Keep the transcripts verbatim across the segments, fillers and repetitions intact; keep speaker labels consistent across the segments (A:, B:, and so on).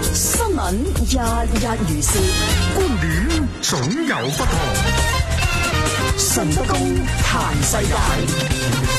A: 新聞日日如是，
B: 觀點總有不同。
A: 順德公彈世界。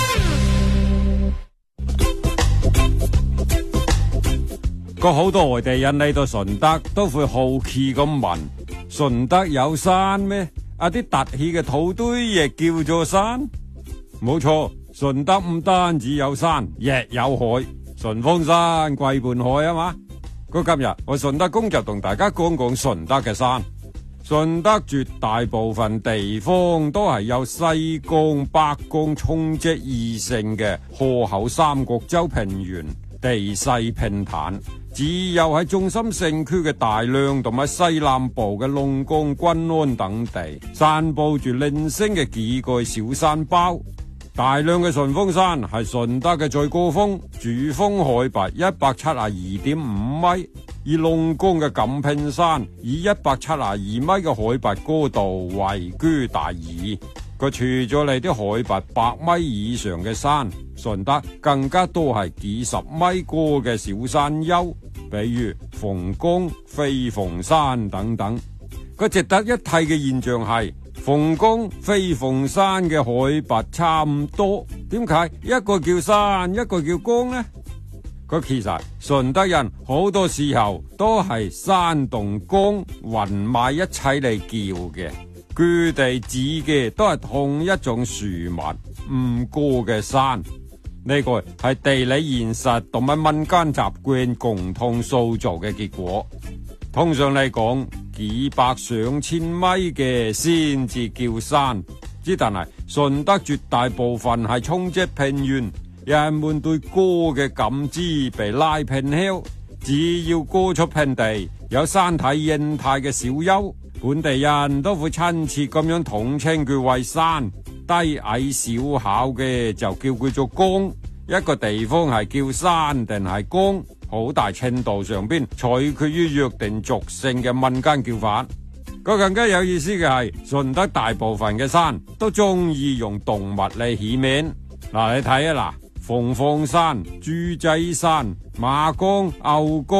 C: 個好多外地人嚟到順德都會好奇咁問：順德有山咩？啊啲凸起嘅土堆亦叫做山？冇錯，順德唔單止有山，亦有海。順峰山貴半海啊嘛。個今日我順德公就同大家講講順德嘅山。順德絕大部分地方都係有西江、北江沖積而成嘅河口三角洲平原，地勢平坦。只有喺中心城區嘅大良同埋西南部嘅龍崗、均安等地，散布住零星嘅幾個小山包。大良嘅順峰山係順德嘅最高峰，主峰海拔一百七十二點五米，而龍崗嘅錦屏山以一百七十二米嘅海拔高度位居第二。佢除咗嚟啲海拔百米以上嘅山，順德更加多係幾十米高嘅小山丘，比如鳳崗、飛鳳山等等。個值得一提嘅現象係，鳳崗、飛鳳山嘅海拔差唔多，點解一個叫山，一個叫崗呢？個其實順德人好多時候都係山同崗混埋一齊嚟叫嘅。佢哋指嘅都係同一種樹木，唔高嘅山。呢個係地理現實同埋民間習慣共同塑造嘅結果。通常嚟講，幾百上千米嘅先至叫山，之但係順德絕大部分係沖積平原，人們對高嘅感知被拉平丘。只要過出平地，有山體形態嘅小丘，本地人都會親切咁樣統稱佢為山。低矮小巧嘅就叫佢做崗。一個地方係叫山定係崗，好大程度上邊取決於約定俗成嘅民間叫法。個更加有意思嘅係，順德大部分嘅山都中意用動物嚟起名。嗱，你睇啊嗱，鳳凰山、豬仔山、馬崗、牛崗。